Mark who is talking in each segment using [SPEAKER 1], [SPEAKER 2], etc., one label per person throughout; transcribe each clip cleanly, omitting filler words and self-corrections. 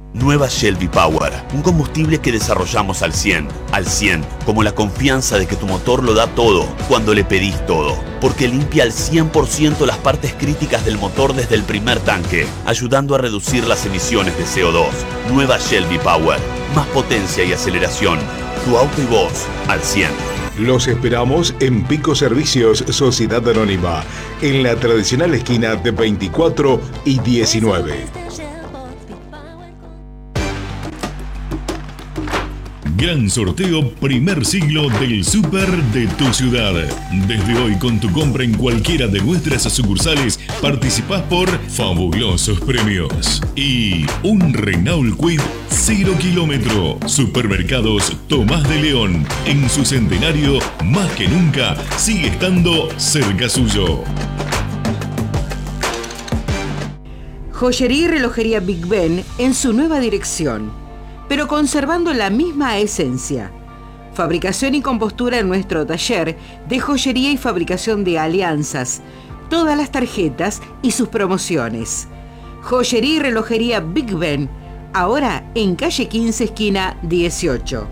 [SPEAKER 1] Nueva Shelby Power, un combustible que desarrollamos al 100, como la confianza de que tu motor lo da todo cuando le pedís todo, porque limpia al 100% las partes críticas del motor desde el primer tanque, ayudando a reducir las emisiones de CO2. Nueva Shelby Power, más potencia y aceleración, tu auto y vos al 100.
[SPEAKER 2] Los esperamos en Pico Servicios Sociedad Anónima, en la tradicional esquina de 24 y 19.
[SPEAKER 3] Gran sorteo primer siglo del Súper de tu ciudad. Desde hoy, con tu compra en cualquiera de nuestras sucursales, participás por fabulosos premios y un Renault Kwid 0 kilómetro. Supermercados Tomás de León, en su centenario, más que nunca, sigue estando cerca suyo.
[SPEAKER 4] Joyería y relojería Big Ben en su nueva dirección, pero conservando la misma esencia. Fabricación y compostura en nuestro taller de joyería y fabricación de alianzas, todas las tarjetas y sus promociones. Joyería y relojería Big Ben, ahora en calle 15, esquina 18.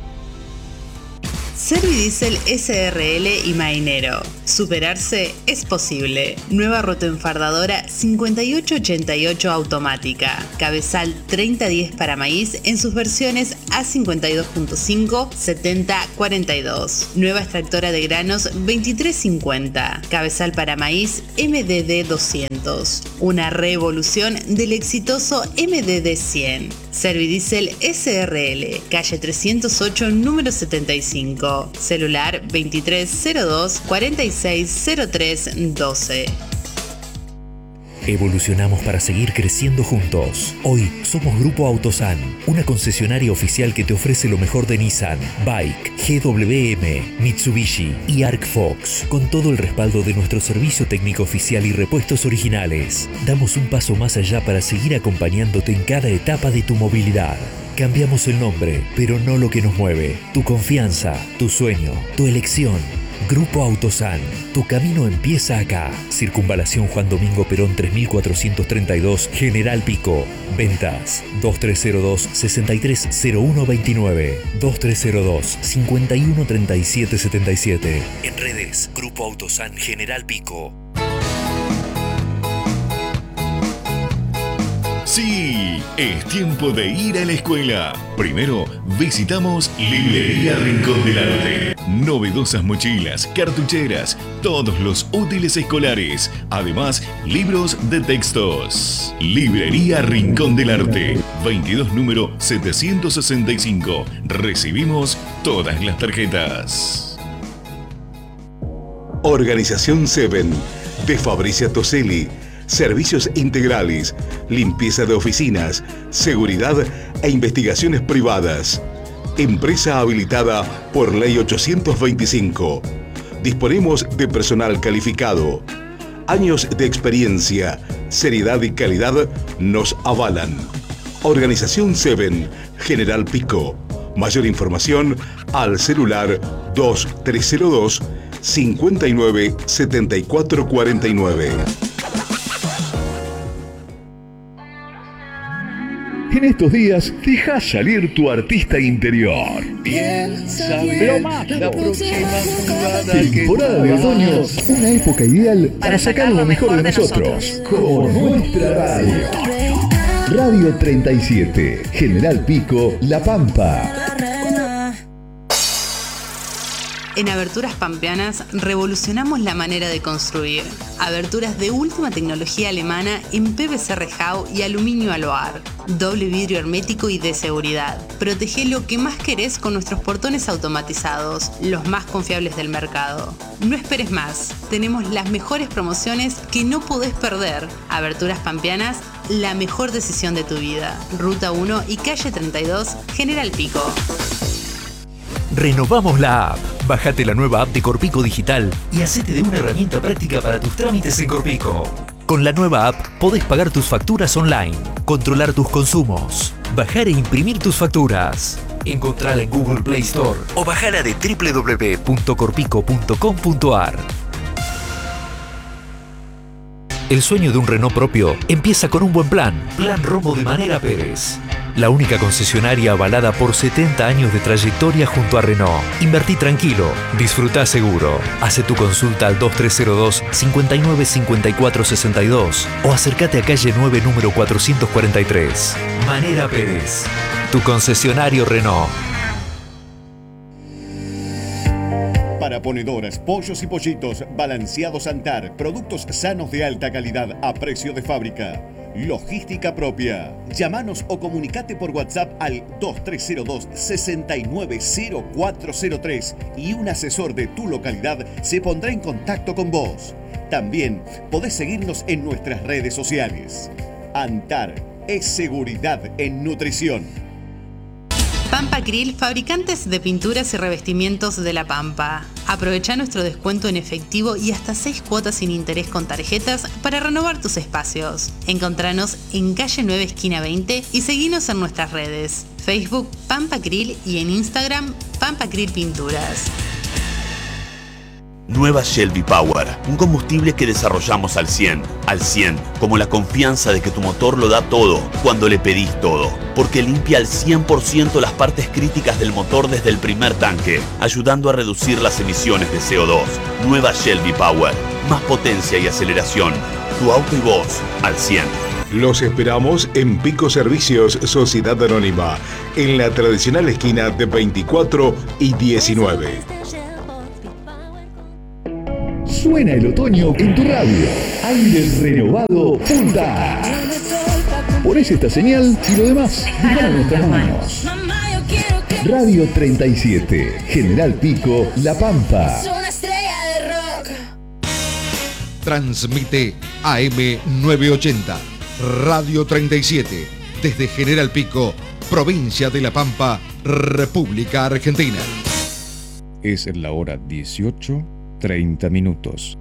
[SPEAKER 5] Servidiesel SRL y Mainero. Superarse es posible. Nueva rotoenfardadora 5888 automática. Cabezal 3010 para maíz en sus versiones A52.5, 7042. Nueva extractora de granos 2350. Cabezal para maíz MDD 200. Una revolución del exitoso MDD 100. Servidiesel SRL, calle 308, número 75. Celular 2302 4603 12.
[SPEAKER 6] Evolucionamos para seguir creciendo juntos. Hoy somos Grupo Autosan, una concesionaria oficial que te ofrece lo mejor de Nissan, Bike, GWM, Mitsubishi y Arc Fox, con todo el respaldo de nuestro servicio técnico oficial y repuestos originales. Damos un paso más allá para seguir acompañándote en cada etapa de tu movilidad. Cambiamos el nombre, pero no lo que nos mueve. Tu confianza, tu sueño, tu elección. Grupo Autosan, tu camino empieza acá. Circunvalación Juan Domingo Perón 3432, General Pico. Ventas 2302-630129, 2302-513777. En redes, Grupo Autosan General Pico.
[SPEAKER 3] Sí, es tiempo de ir a la escuela. Primero, visitamos Librería Rincón del Arte. Novedosas mochilas, cartucheras, todos los útiles escolares. Además, libros de textos. Librería Rincón del Arte. 22 número 765. Recibimos todas las tarjetas.
[SPEAKER 2] Organización Seven, de Fabricia Toselli. Servicios integrales, limpieza de oficinas, seguridad e investigaciones privadas. Empresa habilitada por Ley 825. Disponemos de personal calificado. Años de experiencia, seriedad y calidad nos avalan. Organización Seven, General Pico. Mayor información al celular 2302 59 74 49.
[SPEAKER 7] En estos días, deja salir tu artista interior. Piensa bien, la próxima jugada. Temporada de otoño, una época ideal para sacar lo mejor de nosotros. Con nuestra radio. Radio 37, General Pico, La Pampa.
[SPEAKER 5] En Aberturas Pampeanas revolucionamos la manera de construir. Aberturas de última tecnología alemana en PVC rejao y aluminio aloar. Doble vidrio hermético y de seguridad. Protege lo que más querés con nuestros portones automatizados, los más confiables del mercado. No esperes más. Tenemos las mejores promociones que no podés perder. Aberturas Pampeanas, la mejor decisión de tu vida. Ruta 1 y calle 32, General Pico.
[SPEAKER 6] Renovamos la app. Bájate la nueva app de Corpico Digital y hacete de una herramienta práctica para tus trámites en Corpico. Con la nueva app podés pagar tus facturas online, controlar tus consumos, bajar e imprimir tus facturas. Encontrala en Google Play Store o bajala de www.corpico.com.ar. El sueño de un Renault propio empieza con un buen plan. Plan Romo de Manera Pérez. la única concesionaria avalada por 70 años de trayectoria junto a Renault. Invertí tranquilo, disfrutá seguro. Hace tu consulta al 2302 59 54 62 o acércate a calle 9 número 443. Manera Pérez, tu concesionario Renault.
[SPEAKER 8] Para ponedoras, pollos y pollitos, Balanceados Antar, productos sanos de alta calidad a precio de fábrica. Logística propia. Llámanos o comunicate por WhatsApp al 2302 690403 y un asesor de tu localidad se pondrá en contacto con vos. También podés seguirnos en nuestras redes sociales. Antar es seguridad en nutrición.
[SPEAKER 5] Pampa Grill, fabricantes de pinturas y revestimientos de La Pampa. Aprovecha nuestro descuento en efectivo y hasta 6 cuotas sin interés con tarjetas para renovar tus espacios. Encontranos en calle 9 esquina 20 y seguinos en nuestras redes. Facebook Pampa Grill y en Instagram Pampa Grill Pinturas.
[SPEAKER 1] Nueva Shelby Power, un combustible que desarrollamos al 100, como la confianza de que tu motor lo da todo cuando le pedís todo, porque limpia al 100% las partes críticas del motor desde el primer tanque, ayudando a reducir las emisiones de CO2. Nueva Shelby Power, más potencia y aceleración, tu auto y vos al 100.
[SPEAKER 2] Los esperamos en Pico Servicios Sociedad Anónima, en la tradicional esquina de 24 y 19.
[SPEAKER 7] Suena el otoño en tu radio. Aire renovado Punta. Ponés esta señal y lo demás déjalo en nuestras manos. Radio 37, General Pico, La Pampa.
[SPEAKER 9] Transmite AM 980, Radio 37, desde General Pico, provincia de La Pampa, República Argentina.
[SPEAKER 10] Es la hora 18:30.